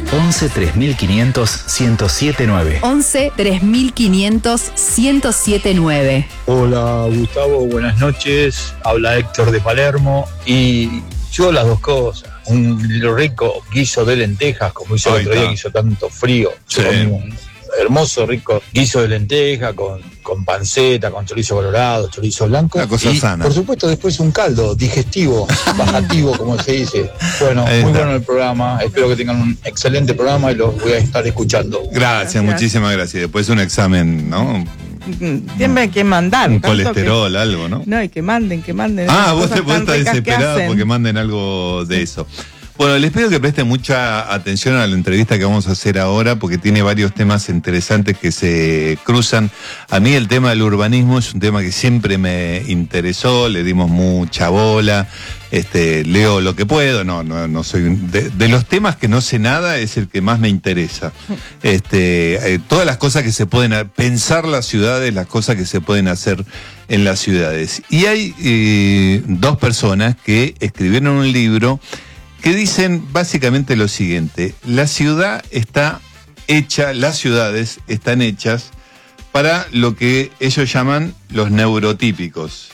11 3500 1079. 11 3500 1079. Hola Gustavo, buenas noches. Habla Héctor de Palermo. Y yo las dos cosas. Un rico guiso de lentejas, como hizo el otro día que hizo tanto frío. Sí. Un hermoso, rico guiso de lenteja con panceta, con chorizo colorado, chorizo blanco. Una cosa sana. Por supuesto, después un caldo digestivo, bajativo, como se dice. Bueno, muy bueno el programa. Espero que tengan un excelente programa y los voy a estar escuchando. Gracias, muchísimas gracias. Después un examen, ¿no? Tienen que mandar. Un colesterol, algo, ¿no? No, y que manden. Ah, vos estás desesperada porque manden algo de eso. Bueno, les pido que presten mucha atención a la entrevista que vamos a hacer ahora porque tiene varios temas interesantes que se cruzan. A mí el tema del urbanismo es un tema que siempre me interesó, le dimos mucha bola, leo lo que puedo, no soy de los temas que no sé nada es el que más me interesa. Todas las cosas que se pueden pensar las ciudades, las cosas que se pueden hacer en las ciudades. Y hay dos personas que escribieron un libro que dicen básicamente lo siguiente: la ciudad está hecha, las ciudades están hechas para lo que ellos llaman los neurotípicos.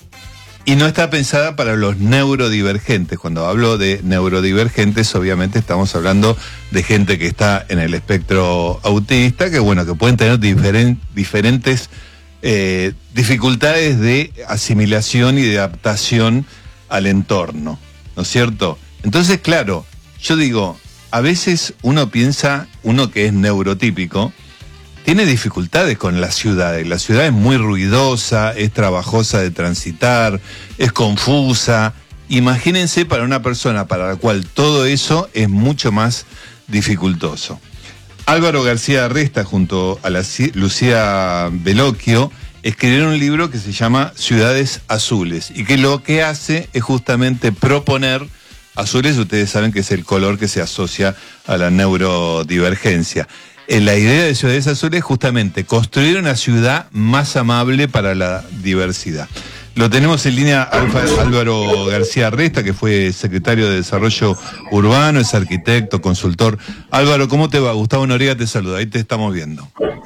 Y no está pensada para los neurodivergentes. Cuando hablo de neurodivergentes, obviamente estamos hablando de gente que está en el espectro autista, que bueno, que pueden tener diferentes dificultades de asimilación y de adaptación al entorno, ¿no es cierto? Entonces, claro, yo digo, a veces uno piensa, uno que es neurotípico, tiene dificultades con las ciudades. La ciudad es muy ruidosa, es trabajosa de transitar, es confusa. Imagínense para una persona para la cual todo eso es mucho más dificultoso. Álvaro García Resta junto a Lucía Bellocchio escribieron un libro que se llama Ciudades Azules y que lo que hace es justamente proponer azules. Ustedes saben que es el color que se asocia a la neurodivergencia. La idea de Ciudades Azules es justamente construir una ciudad más amable para la diversidad. Lo tenemos en línea Álvaro García Resta, que fue secretario de Desarrollo Urbano, es arquitecto, consultor. Álvaro, ¿cómo te va? Gustavo Noriega te saluda, ahí te estamos viendo.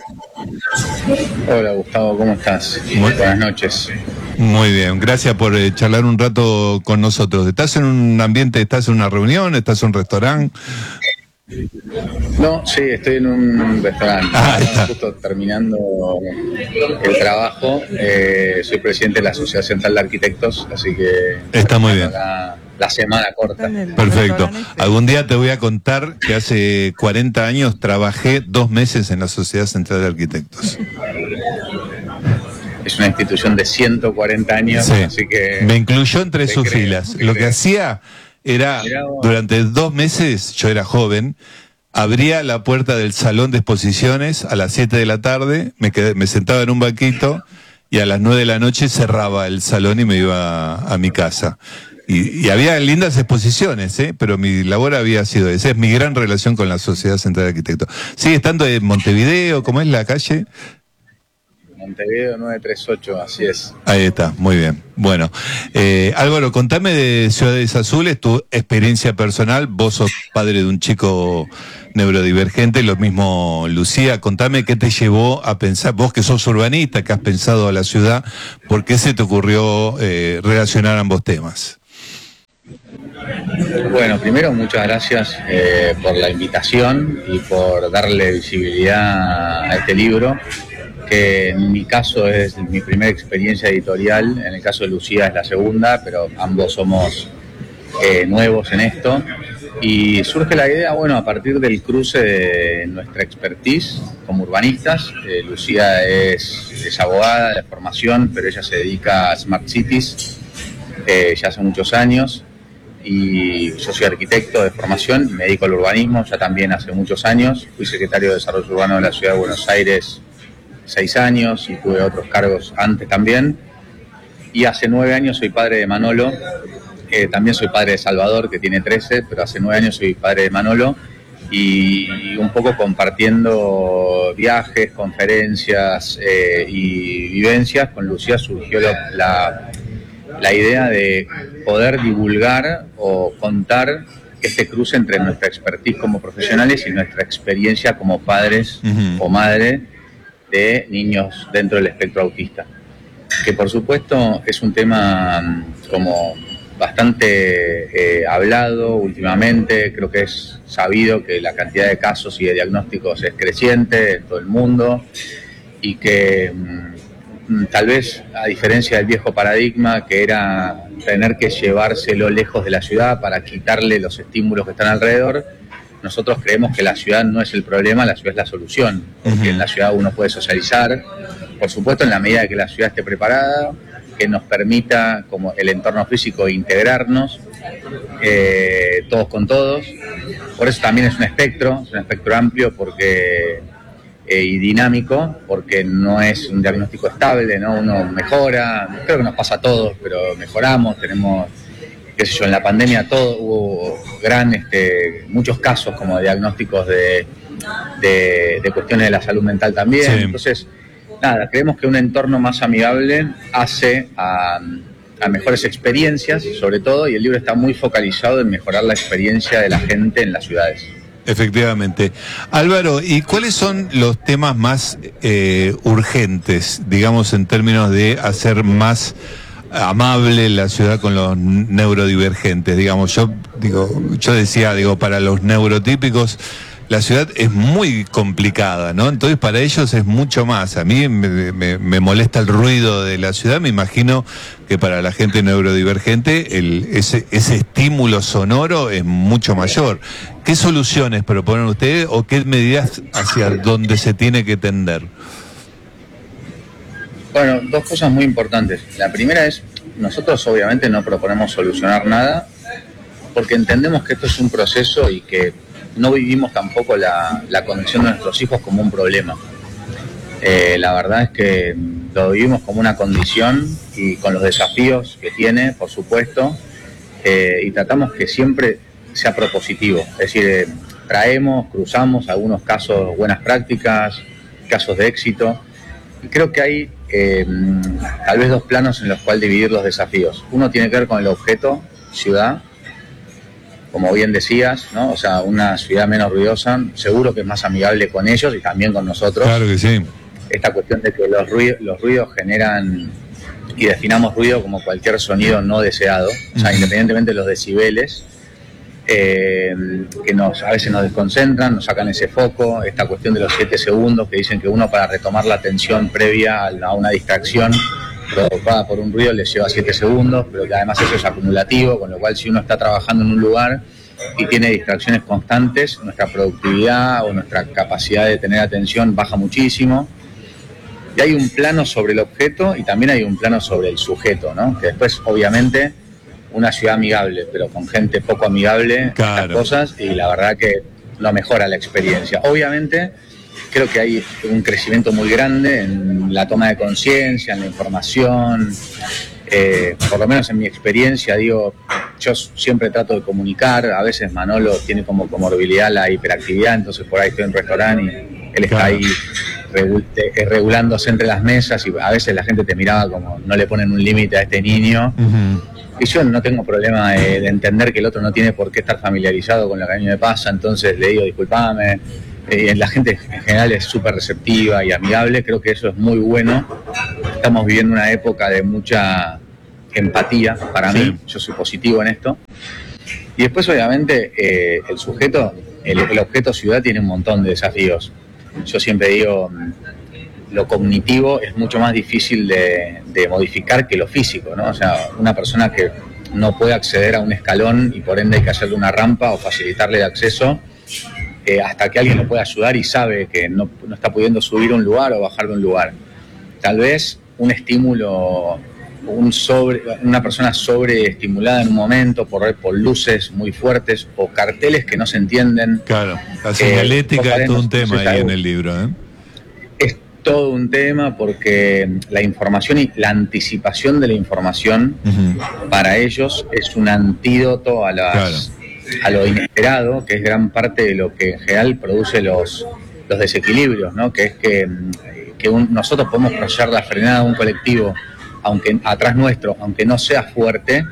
Hola Gustavo, ¿cómo estás? Buenas noches. Muy bien, gracias por charlar un rato con nosotros. ¿Estás en un ambiente, estás en una reunión, estás en un restaurante? No, sí, estoy en un restaurante. Justo terminando el trabajo. Soy presidente de la Sociedad Central de Arquitectos, así que está muy bien. La semana corta. Perfecto. Algún día te voy a contar que hace 40 años trabajé 2 meses en la Sociedad Central de Arquitectos. Es una institución de 140 años, sí. Así que me incluyó entre sus filas. Lo que hacía era, durante 2 meses, yo era joven, abría la puerta del salón de exposiciones a las 7 de la tarde, me sentaba en un banquito y a las 9 de la noche cerraba el salón y me iba a mi casa. Y había lindas exposiciones, pero mi labor había sido esa. Es mi gran relación con la Sociedad Central de Arquitectos. Sigue estando en Montevideo, ¿cómo es la calle? Montevideo 938, así es. Ahí está, muy bien. Bueno, Álvaro, contame de Ciudades Azules, tu experiencia personal. Vos sos padre de un chico neurodivergente, lo mismo Lucía. Contame qué te llevó a pensar, vos que sos urbanista, que has pensado a la ciudad, ¿por qué se te ocurrió relacionar ambos temas? Bueno, primero muchas gracias por la invitación y por darle visibilidad a este libro, que en mi caso es mi primera experiencia editorial, en el caso de Lucía es la segunda, pero ambos somos nuevos en esto. Y surge la idea, bueno, a partir del cruce de nuestra expertise como urbanistas. Lucía es abogada de formación, pero ella se dedica a Smart Cities ya hace muchos años. Y yo soy arquitecto de formación, me dedico al urbanismo ya también hace muchos años. Fui secretario de Desarrollo Urbano de la Ciudad de Buenos Aires 6 años y tuve otros cargos antes también. Y hace 9 años soy padre de Manolo. También soy padre de Salvador, que tiene 13, pero hace 9 años soy padre de Manolo. Y un poco compartiendo viajes, conferencias y vivencias, con Lucía surgió la idea de poder divulgar o contar este cruce entre nuestra expertise como profesionales y nuestra experiencia como padres o madres de niños dentro del espectro autista, que por supuesto es un tema como bastante hablado últimamente. Creo que es sabido que la cantidad de casos y de diagnósticos es creciente en todo el mundo y que tal vez, a diferencia del viejo paradigma que era tener que llevárselo lejos de la ciudad para quitarle los estímulos que están alrededor, nosotros creemos que la ciudad no es el problema, la ciudad es la solución, porque en la ciudad uno puede socializar, por supuesto en la medida de que la ciudad esté preparada, que nos permita, como el entorno físico, integrarnos todos con todos. Por eso también es un espectro amplio porque y dinámico, porque no es un diagnóstico estable, ¿no? Uno mejora, creo que nos pasa a todos, pero mejoramos, tenemos, qué sé yo, en la pandemia hubo muchos casos como diagnósticos de cuestiones de la salud mental también. Sí. Entonces, nada, creemos que un entorno más amigable hace a mejores experiencias, sobre todo, y el libro está muy focalizado en mejorar la experiencia de la gente en las ciudades. Efectivamente. Álvaro, ¿y cuáles son los temas más urgentes, digamos, en términos de hacer más amable la ciudad con los neurodivergentes? Digamos, yo decía, para los neurotípicos, la ciudad es muy complicada, ¿no? Entonces para ellos es mucho más. A mí me molesta el ruido de la ciudad, me imagino que para la gente neurodivergente ese estímulo sonoro es mucho mayor. ¿Qué soluciones proponen ustedes o qué medidas hacia dónde se tiene que tender? Bueno, dos cosas muy importantes. La primera es, nosotros obviamente no proponemos solucionar nada, porque entendemos que esto es un proceso y que no vivimos tampoco la conexión de nuestros hijos como un problema. La verdad es que lo vivimos como una condición y con los desafíos que tiene, por supuesto, y tratamos que siempre sea propositivo. Es decir, cruzamos algunos casos, buenas prácticas, casos de éxito, y creo que hay tal vez dos planos en los cuales dividir los desafíos. Uno tiene que ver con el objeto, ciudad, como bien decías, ¿no? O sea, una ciudad menos ruidosa, seguro que es más amigable con ellos y también con nosotros. Claro que sí. Esta cuestión de que los ruidos generan, y definamos ruido como cualquier sonido no deseado, o sea, independientemente de los decibeles, que a veces nos desconcentran, nos sacan ese foco, esta cuestión de los 7 segundos que dicen que uno para retomar la atención previa a una distracción provocada por un ruido les lleva 7 segundos, pero que además eso es acumulativo, con lo cual si uno está trabajando en un lugar y tiene distracciones constantes, nuestra productividad o nuestra capacidad de tener atención baja muchísimo. Y hay un plano sobre el objeto y también hay un plano sobre el sujeto, ¿no? Que después, obviamente, una ciudad amigable, pero con gente poco amigable, claro, estas cosas, y la verdad que no mejora la experiencia. Obviamente, creo que hay un crecimiento muy grande en la toma de conciencia, en la información. Por lo menos en mi experiencia, yo siempre trato de comunicar. A veces Manolo tiene como comorbilidad la hiperactividad, entonces por ahí estoy en un restaurante y él está ahí regulándose entre las mesas, y a veces la gente te miraba como no le ponen un límite a este niño. Y yo no tengo problema de entender que el otro no tiene por qué estar familiarizado con lo que a mí me pasa, entonces le digo disculpame. La gente en general es súper receptiva y amigable, creo que eso es muy bueno. Estamos viviendo una época de mucha empatía para mí, yo soy positivo en esto. Y después obviamente el sujeto, el objeto ciudad tiene un montón de desafíos. Yo siempre digo, lo cognitivo es mucho más difícil de modificar que lo físico, ¿no? O sea, una persona que no puede acceder a un escalón y por ende hay que hacerle una rampa o facilitarle el acceso, hasta que alguien lo pueda ayudar y sabe que no está pudiendo subir a un lugar o bajar de un lugar. Tal vez un estímulo, una persona sobreestimulada en un momento por luces muy fuertes o carteles que no se entienden. Claro, la señalética es todo un tema ahí en el libro, ¿eh? Es todo un tema porque la información y la anticipación de la información para ellos es un antídoto a lo inesperado, que es gran parte de lo que en general produce los desequilibrios, ¿no? Que es que nosotros podemos proyectar la frenada de un colectivo aunque atrás nuestro, aunque no sea fuerte,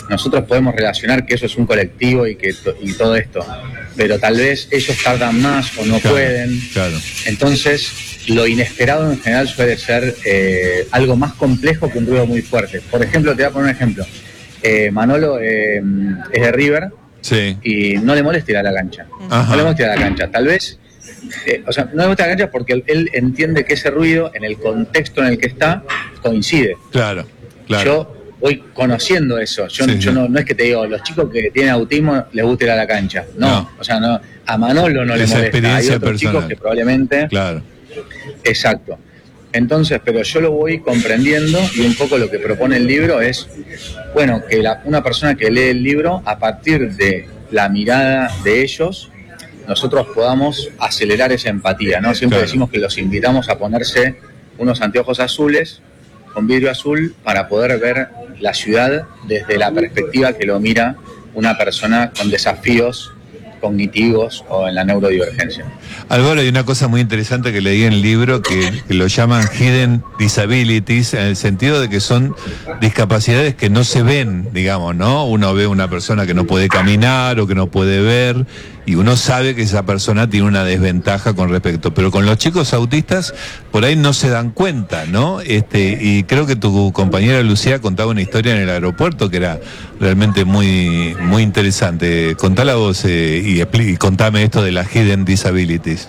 nosotros podemos relacionar que eso es un colectivo y todo esto, pero tal vez ellos tardan más o no pueden. Claro. Entonces, lo inesperado en general suele ser algo más complejo que un ruido muy fuerte. Por ejemplo, te voy a poner un ejemplo. Manolo es de River, sí, y no le molesta ir a la cancha. Ajá. No le molesta ir a la cancha. Tal vez, no le molesta ir a la cancha porque él entiende que ese ruido, en el contexto en el que está, coincide. Claro. Yo voy conociendo eso. Yo no es que te digo, los chicos que tienen autismo les gusta ir a la cancha. No. A Manolo no le molesta. Hay otros chicos que probablemente... Claro. Exacto. Entonces, pero yo lo voy comprendiendo, y un poco lo que propone el libro es, bueno, que una persona que lee el libro, a partir de la mirada de ellos, nosotros podamos acelerar esa empatía, ¿no? Siempre decimos que los invitamos a ponerse unos anteojos azules, con vidrio azul, para poder ver la ciudad desde la perspectiva que lo mira una persona con desafíos cognitivos o en la neurodivergencia. Álvaro, hay una cosa muy interesante que leí en el libro que lo llaman hidden disabilities, en el sentido de que son discapacidades que no se ven, digamos, ¿no? Uno ve una persona que no puede caminar o que no puede ver, y uno sabe que esa persona tiene una desventaja con respecto, pero con los chicos autistas por ahí no se dan cuenta, ¿no? Y creo que tu compañera Lucía contaba una historia en el aeropuerto que era realmente muy, muy interesante. Contala vos y contame esto de las hidden disabilities.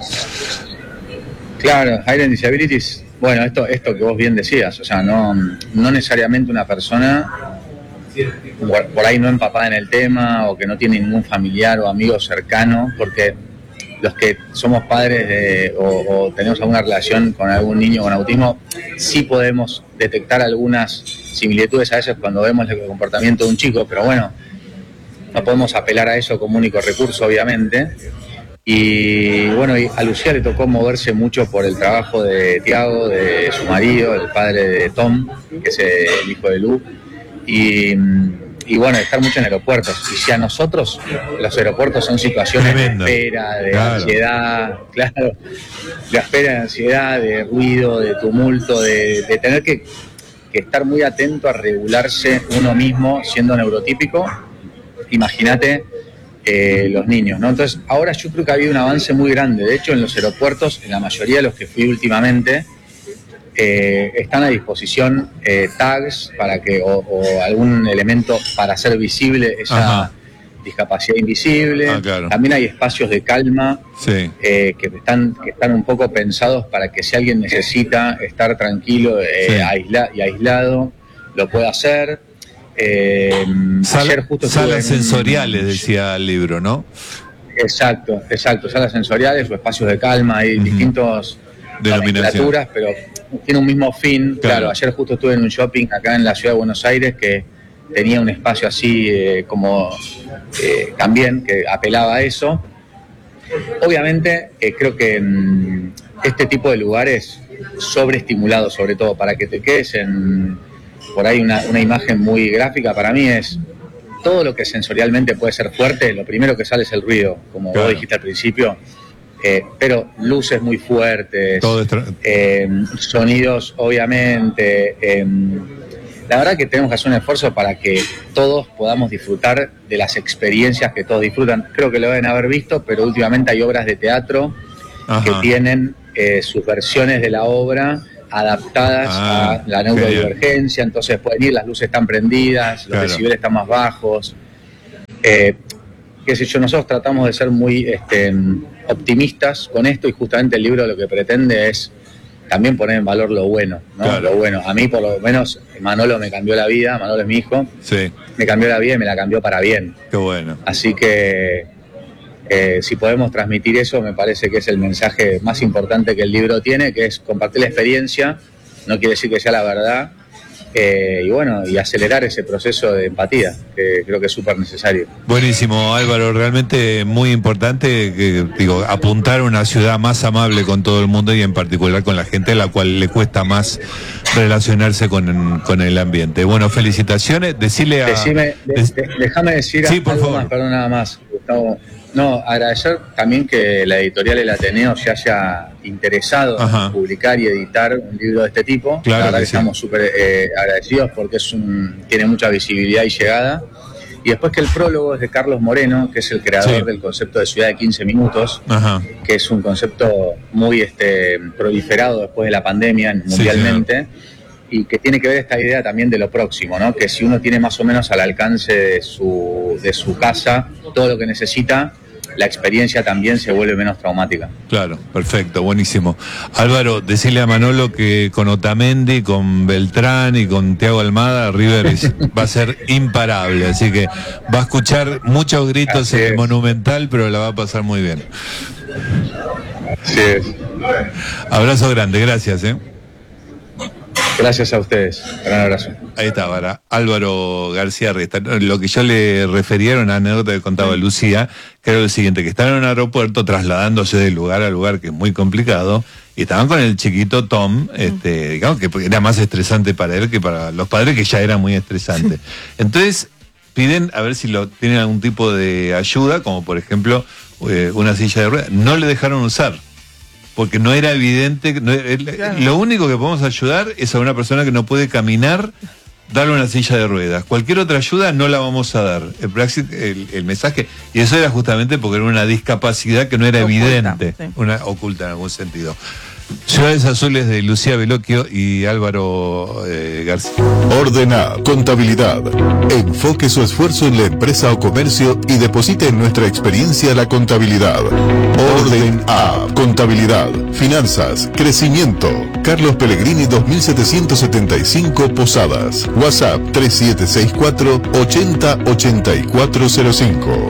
Claro, hidden disabilities, bueno, esto que vos bien decías, o sea, no necesariamente una persona por ahí no empapada en el tema, o que no tiene ningún familiar o amigo cercano, porque los que somos padres o tenemos alguna relación con algún niño con autismo, sí podemos detectar algunas similitudes a veces cuando vemos el comportamiento de un chico, pero bueno, no podemos apelar a eso como único recurso, obviamente. Y bueno, a Lucía le tocó moverse mucho por el trabajo de Tiago, de su marido, el padre de Tom, que es el hijo de Lu. Y bueno, estar mucho en aeropuertos. Y si a nosotros los aeropuertos son situaciones tremendo, de espera, de ansiedad, de espera, de ansiedad, de ruido, de tumulto, de tener que estar muy atento a regularse uno mismo siendo neurotípico, imagínate los niños, ¿no? Entonces, ahora yo creo que ha habido un avance muy grande. De hecho, en los aeropuertos, en la mayoría de los que fui últimamente, están a disposición tags para que o algún elemento para hacer visible esa discapacidad invisible. Claro. También hay espacios de calma que están un poco pensados para que si alguien necesita estar tranquilo y aislado, lo pueda hacer. Ayer justo salas sensoriales, decía el libro, ¿no? Exacto, salas sensoriales o espacios de calma, hay distintos nomenclaturas, pero tiene un mismo fin. Claro, ayer justo estuve en un shopping acá en la ciudad de Buenos Aires que tenía un espacio así también que apelaba a eso. Obviamente creo que este tipo de lugares sobreestimulados, sobre todo para que te quedes por ahí una imagen muy gráfica, para mí es todo lo que sensorialmente puede ser fuerte. Lo primero que sale es el ruido, como vos dijiste al principio. Pero luces muy fuertes, sonidos obviamente. La verdad que tenemos que hacer un esfuerzo para que todos podamos disfrutar de las experiencias que todos disfrutan. Creo que lo deben haber visto, pero últimamente hay obras de teatro que tienen sus versiones de la obra adaptadas a la neurodivergencia, entonces pueden ir, las luces están prendidas, los decibeles están más bajos. Qué sé yo, nosotros tratamos de ser muy optimistas con esto, y justamente el libro lo que pretende es también poner en valor lo bueno, ¿no? Lo bueno. A mí por lo menos Manolo me cambió la vida, Manolo es mi hijo, me cambió la vida y me la cambió para bien. Qué bueno. Así que si podemos transmitir eso, me parece que es el mensaje más importante que el libro tiene, que es compartir la experiencia, no quiere decir que sea la verdad, y acelerar ese proceso de empatía, que creo que es súper necesario. Buenísimo, Álvaro, realmente muy importante apuntar a una ciudad más amable con todo el mundo y en particular con la gente a la cual le cuesta más relacionarse con el ambiente. Bueno, felicitaciones, déjame decir por algo favor. Más, perdón, nada más, Gustavo. No, agradecer también que la editorial El Ateneo se haya interesado en publicar y editar un libro de este tipo. Claro, la verdad que sí. estamos súper agradecidos porque tiene mucha visibilidad y llegada. Y después que el prólogo es de Carlos Moreno, que es el creador del concepto de ciudad de 15 minutos, que es un concepto muy proliferado después de la pandemia mundialmente. Y que tiene que ver esta idea también de lo próximo, ¿no? Que si uno tiene más o menos al alcance de su casa todo lo que necesita, la experiencia también se vuelve menos traumática. Claro, perfecto, buenísimo. Álvaro, decirle a Manolo que con Otamendi, con Beltrán y con Thiago Almada, River va a ser imparable, así que va a escuchar muchos gritos en el Monumental, pero la va a pasar muy bien. Así es. Abrazo grande, gracias, Gracias a ustedes, gran abrazo. Ahí está, para Álvaro García Resta. Lo que yo le refería era una anécdota que contaba Lucía, que era lo siguiente, que estaban en un aeropuerto trasladándose de lugar a lugar, que es muy complicado, y estaban con el chiquito Tom, digamos que era más estresante para él que para los padres, que ya era muy estresante. Entonces piden a ver si tienen algún tipo de ayuda, como por ejemplo una silla de ruedas. No le dejaron usar, porque no era evidente. Claro. Lo único que podemos ayudar es a una persona que no puede caminar, darle una silla de ruedas. Cualquier otra ayuda no la vamos a dar. El mensaje, y eso era justamente porque era una discapacidad que no era evidente, oculta en algún sentido. Ciudades Azules de Lucía Veloquio y Álvaro García. Ordena Contabilidad. Enfoque su esfuerzo en la empresa o comercio y deposite en nuestra experiencia la contabilidad. Orden A. Contabilidad, finanzas, crecimiento. Carlos Pellegrini 2775 Posadas. WhatsApp 3764 808405.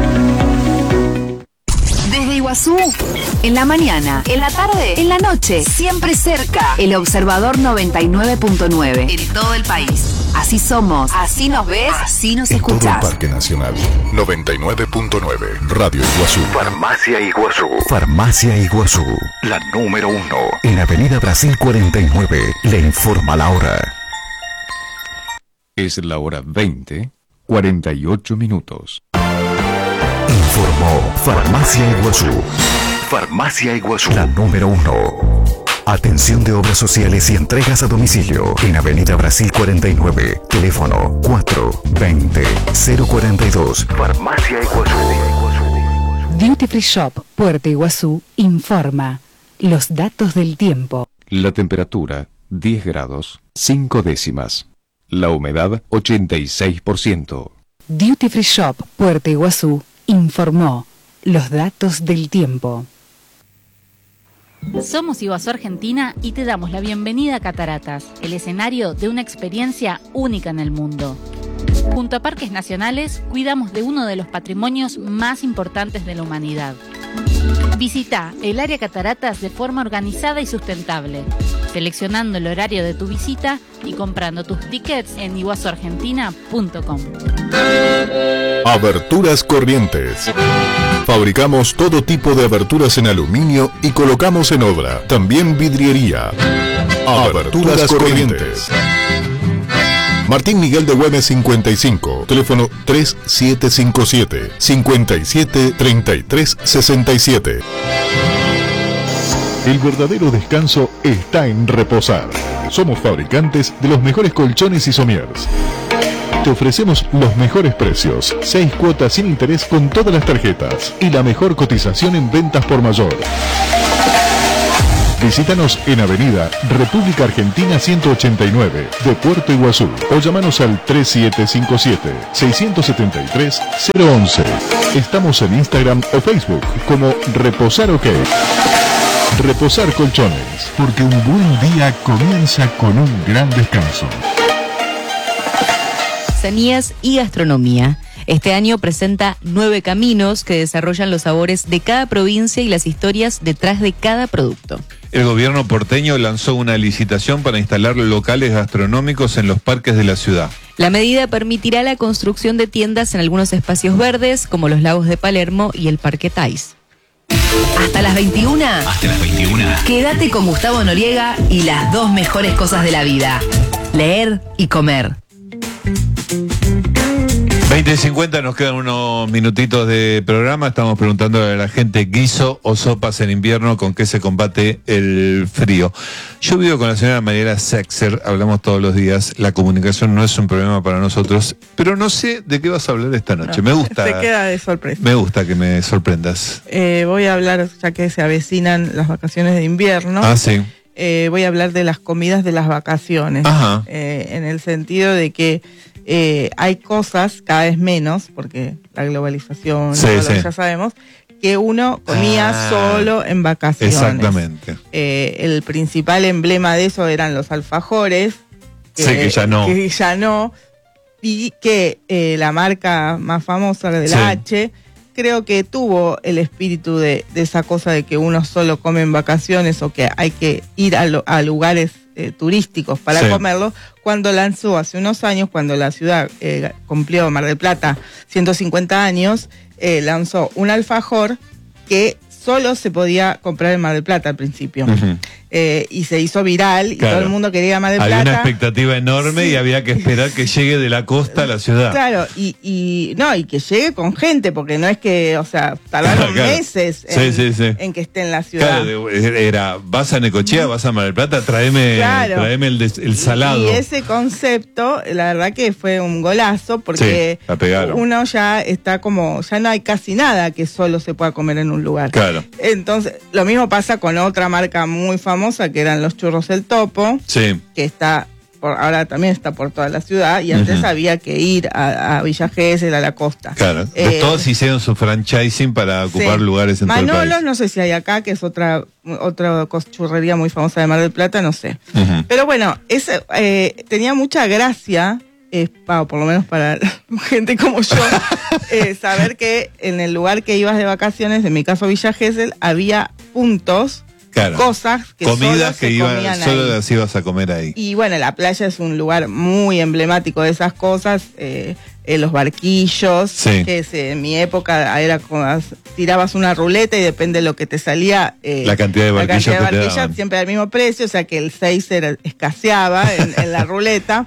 Desde Iguazú, en la mañana, en la tarde, en la noche, siempre cerca. El Observador 99.9 en todo el país. Así somos, así nos ves, así nos escuchás. En todo el Parque Nacional 99.9 Radio Iguazú. Farmacia Iguazú. Farmacia Iguazú, La número 1. en Avenida Brasil 49. Le informa la hora. Es la hora 20:48 minutos. Informó Farmacia Iguazú. Farmacia Iguazú. La número 1. Atención de obras sociales y entregas a domicilio en Avenida Brasil 49. Teléfono 420-042. Farmacia Iguazú. Duty Free Shop Puerto Iguazú informa los datos del tiempo. La temperatura 10 grados 5 décimas. La humedad 86%. Duty Free Shop Puerto Iguazú informó los datos del tiempo. Somos Iguazú Argentina y te damos la bienvenida a Cataratas, el escenario de una experiencia única en el mundo. Junto a Parques Nacionales, cuidamos de uno de los patrimonios más importantes de la humanidad. Visita el área Cataratas de forma organizada y sustentable, seleccionando el horario de tu visita y comprando tus tickets en iguazuargentina.com. Aberturas Corrientes. Fabricamos todo tipo de aberturas en aluminio y colocamos en obra. También vidriería. Aberturas Corrientes. Martín Miguel de Güemes 55, teléfono 3757-573367. El verdadero descanso está en reposar. Somos fabricantes de los mejores colchones y somiers. Te ofrecemos los mejores precios, 6 cuotas sin interés con todas las tarjetas y la mejor cotización en ventas por mayor. Visítanos en Avenida República Argentina 189 de Puerto Iguazú o llamanos al 3757-673-011. Estamos en Instagram o Facebook como Reposar OK. Reposar Colchones, porque un buen día comienza con un gran descanso. Artesanías y gastronomía. Este año presenta 9 caminos que desarrollan los sabores de cada provincia y las historias detrás de cada producto. El gobierno porteño lanzó una licitación para instalar locales gastronómicos en los parques de la ciudad. La medida permitirá la construcción de tiendas en algunos espacios verdes, como los lagos de Palermo y el Parque Tais. Hasta las 21. Hasta las 21. Quédate con Gustavo Noriega y las 2 mejores cosas de la vida: leer y comer. 20:50, nos quedan unos minutitos de programa. Estamos preguntando a la gente: guiso o sopas en invierno, ¿con qué se combate el frío? Yo vivo con la señora Mariela Sexer, hablamos todos los días. La comunicación no es un problema para nosotros, pero no sé de qué vas a hablar esta noche. Me gusta. Se queda de sorpresa. Me gusta que me sorprendas. Voy a hablar, ya que se avecinan las vacaciones de invierno. Ah, sí. Voy a hablar de las comidas de las vacaciones. Ajá. En el sentido de que hay cosas, cada vez menos, porque la globalización, Sí, todo lo sí. que ya sabemos, que uno comía solo en vacaciones. Exactamente. El principal emblema de eso eran los alfajores. Sí, que ya no. Que ya no. Y que la marca más famosa de Sí. la H, creo que tuvo el espíritu de esa cosa de que uno solo come en vacaciones o que hay que ir a lugares turísticos para Sí. comerlo, cuando lanzó hace unos años, cuando la ciudad cumplió, Mar del Plata, 150 años, lanzó un alfajor que solo se podía comprar en Mar del Plata al principio. Ujú. Y se hizo viral y Claro. todo el mundo quería ir a Mar del Había Plata. una expectativa enorme y había que esperar que llegue de la costa a la ciudad. Claro, y que llegue con gente, porque no es que, o sea, tardaron Claro. meses Sí. en que esté en la ciudad. Claro, era, vas a Necochea, vas a Mar del Plata, tráeme Claro. el salado. Y ese concepto, la verdad que fue un golazo, porque Sí, la pegaron. uno ya está como, ya no hay casi nada que solo se pueda comer en un lugar. Claro. Entonces, lo mismo pasa con otra marca muy famosa, que eran los churros El Topo, Sí. que está ahora también está por toda la ciudad, y antes Ujú. había que ir a Villa Gesell, a la costa. Claro. Todos hicieron su franchising para ocupar Sí. lugares en todo el Manolos, país. no sé si hay acá, que es otra churrería muy famosa de Mar del Plata, no sé. Ujú. Pero bueno, tenía mucha gracia, por lo menos para gente como yo, saber que en el lugar que ibas de vacaciones, en mi caso Villa Gesell, había puntos, Claro. cosas que Comidas solo se comían solo ahí. las ibas a comer ahí. Y bueno, la playa es un lugar muy emblemático de esas cosas. Los barquillos, Sí. que en mi época era como tirabas una ruleta y depende de lo que te salía. La cantidad de barquillos que te daban. siempre al mismo precio, o sea que el 6 escaseaba en la ruleta.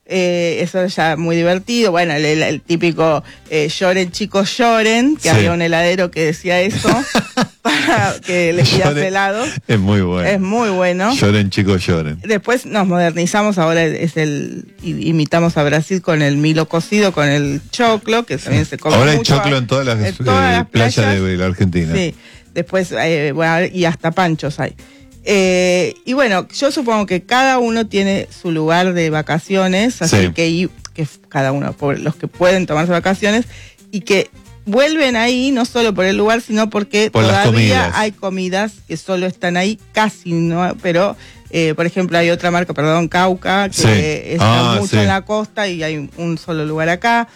Eso era ya muy divertido. Bueno, el típico lloren chicos lloren, que Sí. había un heladero que decía eso para que les pidas Lloren. helados. Es muy bueno. Es muy bueno. Lloren, chicos, lloren. Después nos modernizamos, ahora imitamos a Brasil con el milo cocido, con el choclo, que también se come Ahora hay mucho choclo en todas las, las playas de la Argentina. Sí, después, bueno, y hasta panchos hay. Y bueno, yo supongo que cada uno tiene su lugar de vacaciones, así Sí. que cada uno, por los que pueden tomarse vacaciones, y que vuelven ahí no solo por el lugar, sino porque Por las todavía comidas. hay comidas que solo están ahí, casi no, pero por ejemplo hay otra marca, Cauca, que Sí. está mucho Sí. en la costa y hay un solo lugar acá.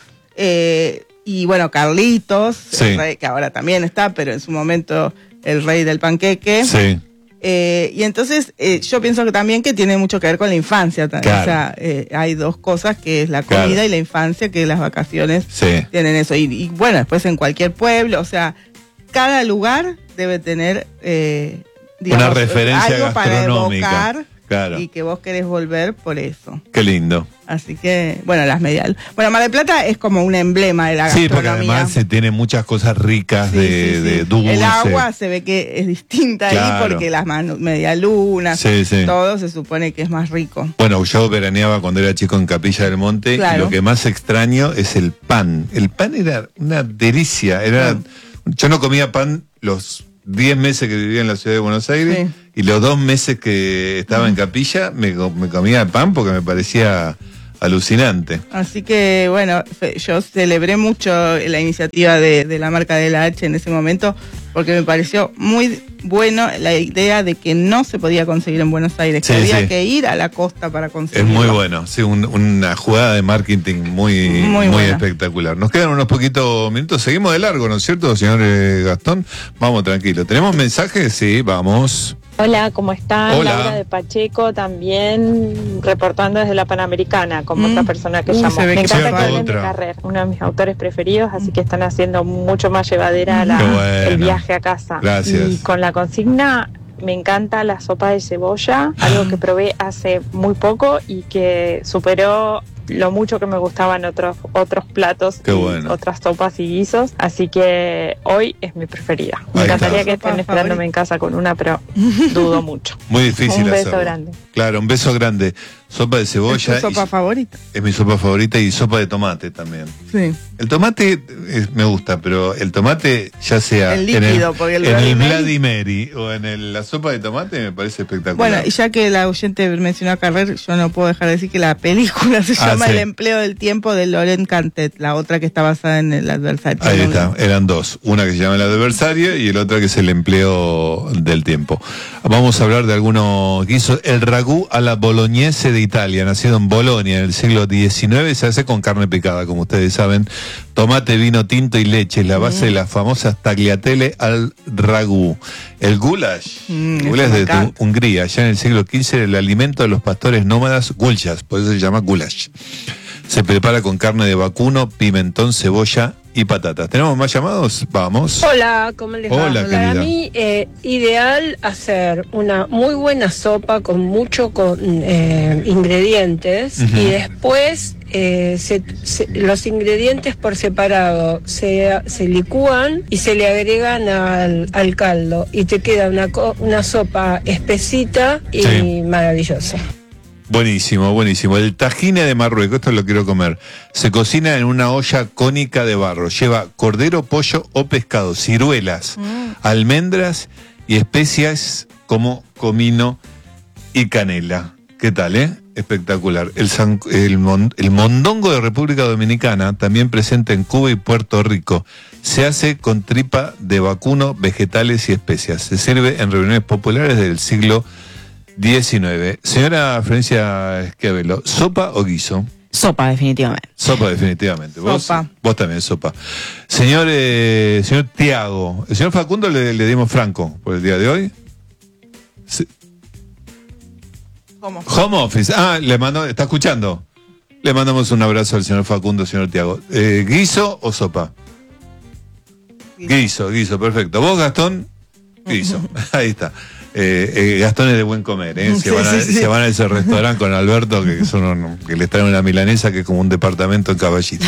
Y bueno, Carlitos, Sí. el rey, que ahora también está, pero en su momento el rey del panqueque. Sí. Y entonces yo pienso que también que tiene mucho que ver con la infancia. Claro. O sea, hay dos cosas, que es la comida Claro. y la infancia, que las vacaciones Sí. tienen eso. Y bueno, después en cualquier pueblo, o sea, cada lugar debe tener digamos, Una referencia algo para gastronómica. evocar Claro. y que vos querés volver por eso. Qué lindo. Así que, bueno, las medial. Bueno, Mar del Plata es como un emblema de la Sí, gastronomía. porque además se tiene muchas cosas ricas Sí, de dulce. El agua se ve que es distinta ahí Claro. porque las medialunas, Sí, sí. todo se supone que es más rico. Bueno, yo veraneaba cuando era chico en Capilla del Monte Claro. y lo que más extraño es el pan. El pan era una delicia. Yo no comía pan los 10 meses que vivía en la ciudad de Buenos Aires Sí. y los 2 meses que estaba en Capilla me comía pan porque me parecía alucinante. Así que, bueno, yo celebré mucho la iniciativa de la marca de la H en ese momento porque me pareció muy bueno la idea de que no se podía conseguir en Buenos Aires, que Sí, había sí. que ir a la costa para Es conseguirlo. muy bueno, sí, una jugada de marketing muy buena. espectacular. Nos quedan unos poquitos minutos, seguimos de largo, ¿no es cierto, señor Gastón? Vamos tranquilo. ¿Tenemos mensajes? Sí, vamos. Hola, ¿cómo están? Hola. Laura de Pacheco, también reportando desde la Panamericana, como otra persona que llamó. se ve Me que encanta cierto. que hablen de Otra. Carrer, uno de mis autores preferidos, así que están haciendo mucho más llevadera Qué bueno. el viaje a casa. Gracias. Y con la consigna, me encanta la sopa de cebolla, algo que probé hace muy poco y que superó lo mucho que me gustaban otros platos, Qué bueno. otras sopas y guisos, así que hoy es mi preferida. Me Ahí encantaría está. que estén esperándome en casa con una, pero dudo mucho. Muy difícil Un beso hacerlo. grande. Claro, un beso grande. Sopa de cebolla. ¿Es tu sopa favorita? Es mi sopa favorita y sopa de tomate también. Sí. El tomate me gusta, pero el tomate ya sea El líquido, porque el Bloody Mary- Bloody Mary o en la sopa de tomate me parece espectacular. Bueno, y ya que la oyente mencionó a Carrer, yo no puedo dejar de decir que la película se llama sí. El empleo del tiempo de Laurent Cantet, la otra que está basada en El adversario. Ahí está, eran dos. Una que se llama el adversario y el otro que es el empleo del tiempo. Vamos a hablar de algunos guisos. El ragú a la bolognese de Italia, nacido en Bolonia en el siglo XIX, se hace con carne picada, como ustedes saben. Tomate, vino tinto y leche, la base de las famosas tagliatelle al ragú. El goulash, goulash de Hungría, ya en el siglo XV, era el alimento de los pastores nómadas gulchas, por eso se llama goulash. Se prepara con carne de vacuno, pimentón, cebolla y patatas. ¿Tenemos más llamados? Vamos. Hola, ¿cómo les va? Hola, Para querida. mí, ideal hacer una muy buena sopa con mucho ingredientes y después los ingredientes por separado se licúan y se le agregan al caldo y te queda una sopa espesita y Sí. maravillosa. Buenísimo, buenísimo. El tajine de Marruecos, esto lo quiero comer. Se cocina en una olla cónica de barro. Lleva cordero, pollo o pescado, ciruelas, almendras y especias como comino y canela. ¿Qué tal, Espectacular. El mondongo de República Dominicana, también presente en Cuba y Puerto Rico. Se hace con tripa de vacuno, vegetales y especias. Se sirve en reuniones populares del siglo XIX. Señora Florencia Schiavello, ¿sopa o guiso? Sopa, definitivamente. Sopa, definitivamente. Sopa. Vos también, sopa. Señor Tiago, el señor Facundo le dimos franco por el día de hoy. Home office. Le mando, ¿está escuchando? Le mandamos un abrazo al señor Facundo, señor Tiago. ¿Guiso o sopa? Guiso, perfecto. ¿Vos, Gastón? Guiso. Ahí está. Gastón es de buen comer, Se van a ese restaurante con Alberto que les traen una milanesa que es como un departamento en Caballito.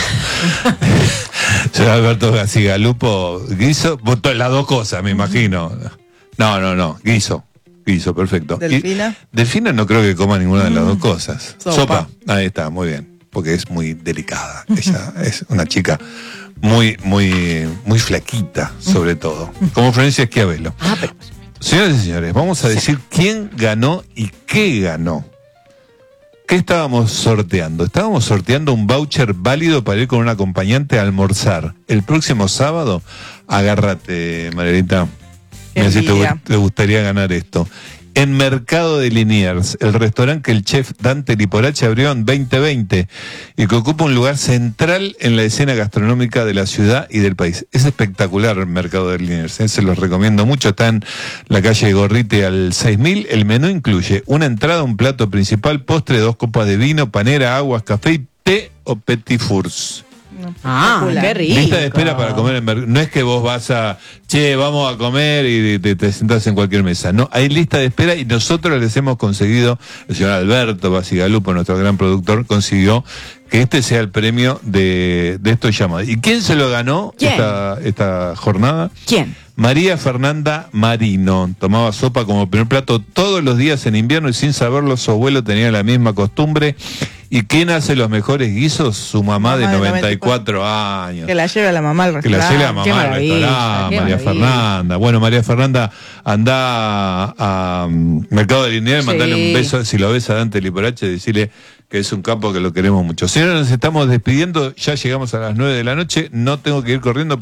Señor Alberto Gacigalupo, guiso, las dos cosas, me imagino. No, guiso, perfecto. ¿Delfina? Delfina no creo que coma ninguna de las dos cosas. Sopa. Ahí está, muy bien, porque es muy delicada. Ella es una chica muy flaquita, sobre todo, como Florencia Schiavello. Señoras y señores, vamos a decir quién ganó y qué ganó. ¿Qué estábamos sorteando? Estábamos sorteando un voucher válido para ir con un acompañante a almorzar. El próximo sábado, agárrate, Margarita. Mira si te gustaría ganar esto. En Mercado de Liniers, el restaurante que el chef Dante Liporache abrió en 2020 y que ocupa un lugar central en la escena gastronómica de la ciudad y del país. Es espectacular el Mercado de Liniers, se los recomiendo mucho. Está en la calle Gorrite al 6000. El menú incluye una entrada, un plato principal, postre, 2 copas de vino, panera, aguas, café y té o petit fours. Qué rico. Lista de espera para comer en mercado. No es que vos vas vamos a comer y te sentás en cualquier mesa. No, hay lista de espera y nosotros les hemos conseguido, el señor Alberto Bacigalupo, nuestro gran productor, consiguió que este sea el premio de estos llamados. ¿Y quién se lo ganó esta jornada? ¿Quién? María Fernanda Marino. Tomaba sopa como primer plato todos los días en invierno y sin saberlo su abuelo tenía la misma costumbre. ¿Y quién hace los mejores guisos? Su mamá de 94 años. Que la lleve a la mamá al Que la restaurante. lleve a mamá al restaurante, María Fernanda. Bueno, María Fernanda, anda a Mercado de Liniers, mandale un beso, si lo ves a Dante Liporache, decirle que es un capo que lo queremos mucho. Señores, nos estamos despidiendo, ya llegamos a las 9 de la noche, no tengo que ir corriendo.